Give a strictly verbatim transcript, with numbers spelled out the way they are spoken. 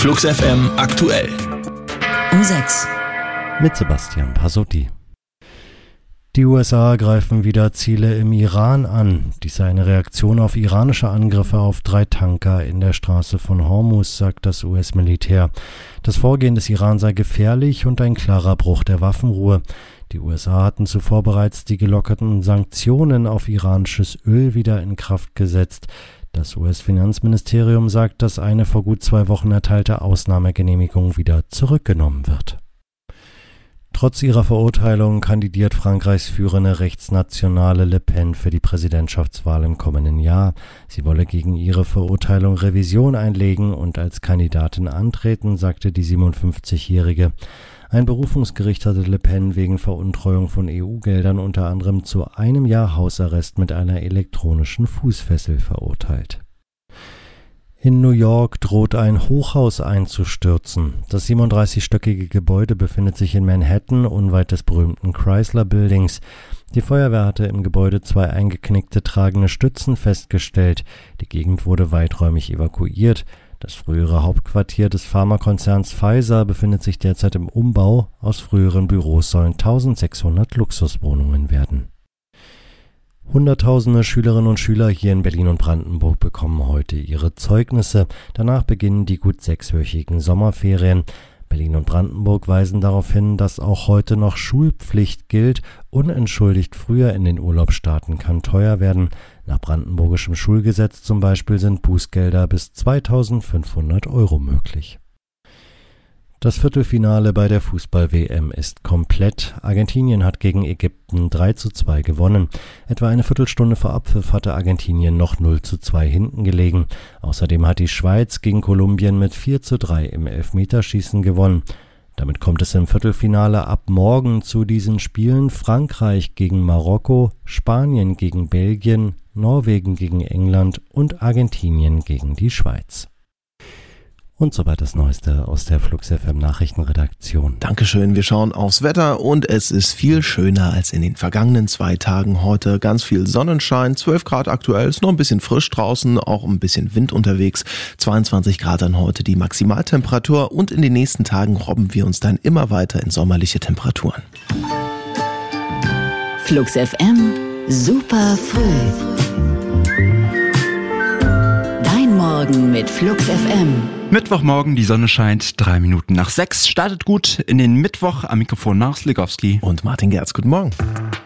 Flux F M aktuell. Um sechs. Mit Sebastian Pasotti. Die U S A greifen wieder Ziele im Iran an. Dies sei eine Reaktion auf iranische Angriffe auf drei Tanker in der Straße von Hormuz, sagt das U S-Militär. Das Vorgehen des Iran sei gefährlich und ein klarer Bruch der Waffenruhe. Die U S A hatten zuvor bereits die gelockerten Sanktionen auf iranisches Öl wieder in Kraft gesetzt. Das U S-Finanzministerium sagt, dass eine vor gut zwei Wochen erteilte Ausnahmegenehmigung wieder zurückgenommen wird. Trotz ihrer Verurteilung kandidiert Frankreichs führende Rechtsnationale Le Pen für die Präsidentschaftswahl im kommenden Jahr. Sie wolle gegen ihre Verurteilung Revision einlegen und als Kandidatin antreten, sagte die siebenundfünfzigjährige. Ein Berufungsgericht hatte Le Pen wegen Veruntreuung von E U-Geldern unter anderem zu einem Jahr Hausarrest mit einer elektronischen Fußfessel verurteilt. In New York droht ein Hochhaus einzustürzen. Das siebenunddreißigstöckige Gebäude befindet sich in Manhattan, unweit des berühmten Chrysler Buildings. Die Feuerwehr hatte im Gebäude zwei eingeknickte tragende Stützen festgestellt. Die Gegend wurde weiträumig evakuiert. Das frühere Hauptquartier des Pharmakonzerns Pfizer befindet sich derzeit im Umbau. Aus früheren Büros sollen eintausendsechshundert Luxuswohnungen werden. Hunderttausende Schülerinnen und Schüler hier in Berlin und Brandenburg bekommen heute ihre Zeugnisse. Danach beginnen die gut sechswöchigen Sommerferien. Berlin und Brandenburg weisen darauf hin, dass auch heute noch Schulpflicht gilt. Unentschuldigt früher in den Urlaub starten kann teuer werden. Nach brandenburgischem Schulgesetz zum Beispiel sind Bußgelder bis zweitausendfünfhundert Euro möglich. Das Viertelfinale bei der Fußball-W M ist komplett. Argentinien hat gegen Ägypten drei zu zwei gewonnen. Etwa eine Viertelstunde vor Abpfiff hatte Argentinien noch null zu zwei hinten gelegen. Außerdem hat die Schweiz gegen Kolumbien mit vier zu drei im Elfmeterschießen gewonnen. Damit kommt es im Viertelfinale ab morgen zu diesen Spielen: Frankreich gegen Marokko, Spanien gegen Belgien, Norwegen gegen England und Argentinien gegen die Schweiz. Und soweit das Neueste aus der Flux F M Nachrichtenredaktion. Dankeschön, wir schauen aufs Wetter und es ist viel schöner als in den vergangenen zwei Tagen. Heute ganz viel Sonnenschein, zwölf Grad aktuell, ist noch ein bisschen frisch draußen, auch ein bisschen Wind unterwegs. zweiundzwanzig Grad dann heute die Maximaltemperatur und in den nächsten Tagen robben wir uns dann immer weiter in sommerliche Temperaturen. Flux F M, super früh. Dein Morgen mit Flux F M. Mittwochmorgen, die Sonne scheint, drei Minuten nach sechs. Startet gut in den Mittwoch. Am Mikrofon nach Sligowski und Martin Gerz. Guten Morgen.